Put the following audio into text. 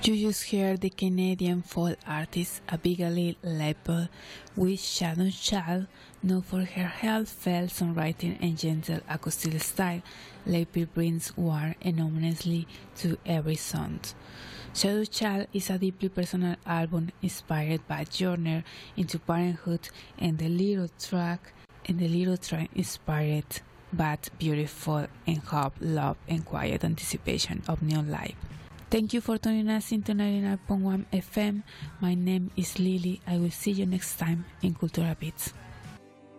You just heard the Canadian folk artist Abigail Lepel with Shadow Child, known for her heartfelt songwriting and gentle acoustic style. Lepel brings warmth and ominously to every song. Shadow Child is a deeply personal album inspired by journey into parenthood, and the little track inspired but beautiful and hope, love, and quiet anticipation of new life. Thank you for tuning us into 99.1 FM. My name is Lily. I will see you next time in Cultura Beats.